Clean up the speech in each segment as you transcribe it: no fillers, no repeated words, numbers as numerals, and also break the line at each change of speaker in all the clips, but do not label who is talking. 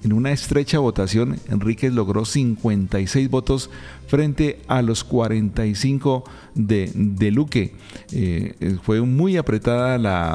En una estrecha votación, Enríquez logró 56 votos frente a los 45 de Luque. Fue muy apretada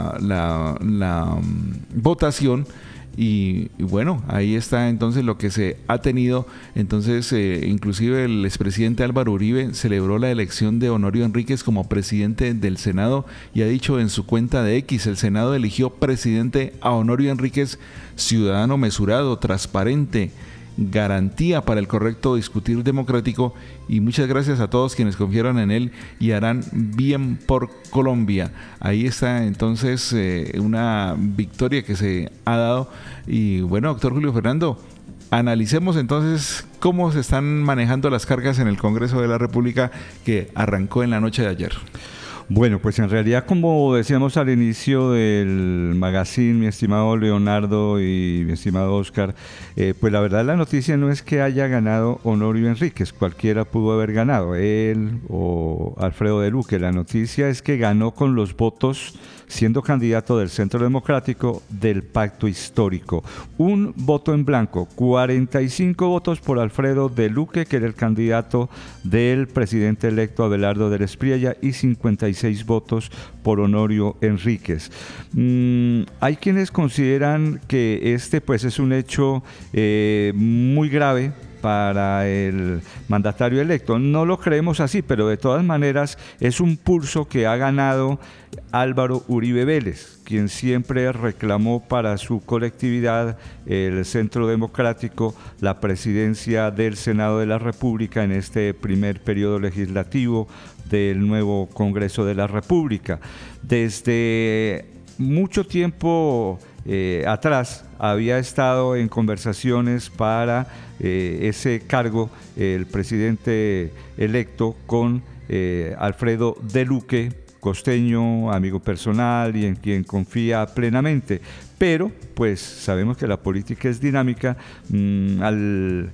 la votación. Y bueno, ahí está entonces lo que se ha tenido. Entonces, inclusive el expresidente Álvaro Uribe celebró la elección de Honorio Enríquez como presidente del Senado y ha dicho en su cuenta de X: el Senado eligió presidente a Honorio Enríquez, ciudadano mesurado, transparente, garantía para el correcto discutir democrático, y muchas gracias a todos quienes confiaron en él y harán bien por Colombia. Ahí está entonces una victoria que se ha dado. Y bueno, doctor Julio Fernando, analicemos entonces cómo se están manejando las cargas en el Congreso de la República, que arrancó en la noche de ayer.
Bueno, pues en realidad, como decíamos al inicio del magazine, mi estimado Leonardo y mi estimado Oscar, pues la verdad la noticia no es que haya ganado Honorio Enríquez, cualquiera pudo haber ganado, él o Alfredo de Luque. La noticia es que ganó con los votos, siendo candidato del Centro Democrático, del Pacto Histórico. Un voto en blanco, 45 votos por Alfredo de Luque, que era el candidato del presidente electo Abelardo del Espriella, y 56 votos por Honorio Enríquez. Hay quienes consideran que este pues es un hecho muy grave para el mandatario electo. No lo creemos así, pero de todas maneras es un pulso que ha ganado Álvaro Uribe Vélez, quien siempre reclamó para su colectividad, el Centro Democrático, la presidencia del Senado de la República en este primer periodo legislativo del nuevo Congreso de la República. Desde mucho tiempo atrás había estado en conversaciones para ese cargo el presidente electo con Alfredo de Luque, costeño, amigo personal y en quien confía plenamente. Pero pues sabemos que la política es dinámica. Al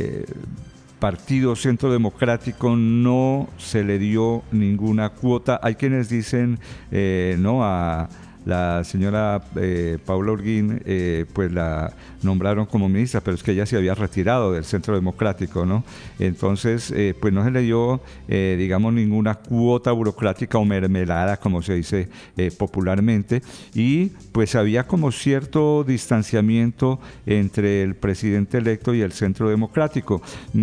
Partido Centro Democrático no se le dio ninguna cuota. Hay quienes dicen no a la señora Paula Holguín, pues la nombraron como ministra, pero es que ella se había retirado del Centro Democrático, ¿no? Entonces, pues no se le dio, digamos, ninguna cuota burocrática o mermelada, como se dice popularmente, y pues había como cierto distanciamiento entre el presidente electo y el Centro Democrático.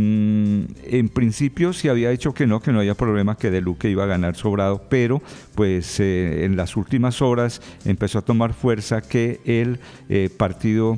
En principio se había dicho que no había problema, que De Luque iba a ganar sobrado, pero pues en las últimas horas empezó a tomar fuerza que el partido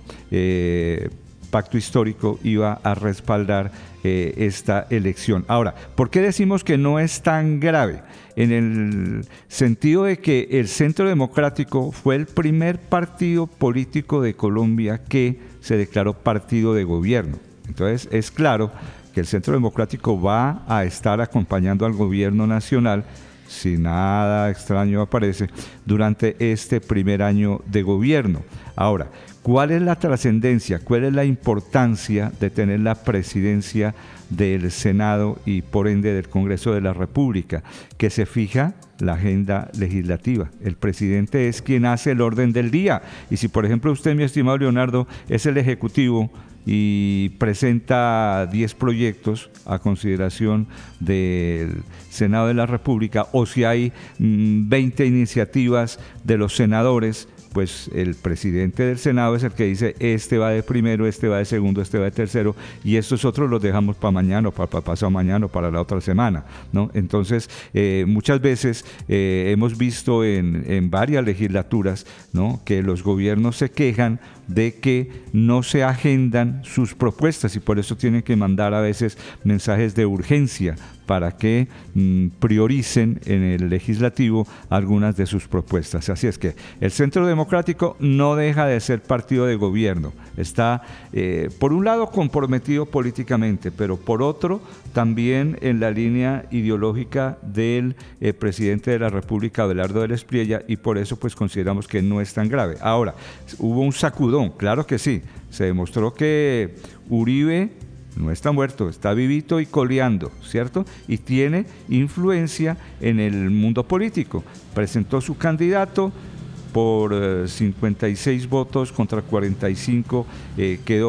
Pacto Histórico iba a respaldar esta elección. Ahora, ¿por qué decimos que no es tan grave? En el sentido de que el Centro Democrático fue el primer partido político de Colombia que se declaró partido de gobierno. Entonces, es claro que el Centro Democrático va a estar acompañando al gobierno nacional, si nada extraño aparece, durante este primer año de gobierno. Ahora, ¿cuál es la trascendencia? ¿Cuál es la importancia de tener la presidencia del Senado y por ende del Congreso de la República? Que se fija la agenda legislativa. El presidente es quien hace el orden del día. Y si, por ejemplo, usted, mi estimado Leonardo, es el Ejecutivo y presenta 10 proyectos a consideración del Senado de la República, o si hay 20 iniciativas de los senadores, pues el presidente del Senado es el que dice: este va de primero, este va de segundo, este va de tercero, y estos otros los dejamos para mañana, o para pasado mañana, o para la otra semana, ¿no? Entonces, muchas veces hemos visto en varias legislaturas, ¿no?, que los gobiernos se quejan de que no se agendan sus propuestas, y por eso tienen que mandar a veces mensajes de urgencia para que prioricen en el legislativo algunas de sus propuestas. Así es que el Centro Democrático no deja de ser partido de gobierno. Está, por un lado, comprometido políticamente, pero por otro, también en la línea ideológica del presidente de la República, Abelardo del Espriella, y por eso pues consideramos que no es tan grave. Ahora, hubo un sacudón, claro que sí. Se demostró que Uribe no está muerto, está vivito y coleando, ¿cierto? Y tiene influencia en el mundo político. Presentó su candidato por 56 votos contra 45, quedó